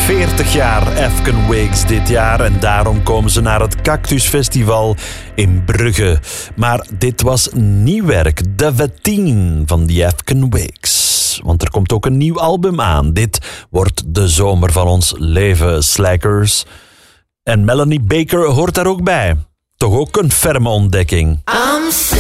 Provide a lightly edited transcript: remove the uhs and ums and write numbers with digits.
40 jaar Afghan Wigs dit jaar en daarom komen ze naar het Cactus Festival in Brugge. Maar dit was nieuw werk, de 15 van die Afghan Wigs. Want er komt ook een nieuw album aan. Dit wordt de zomer van ons leven, slackers. En Melanie Baker hoort daar ook bij. Toch ook een ferme ontdekking. I'm sick.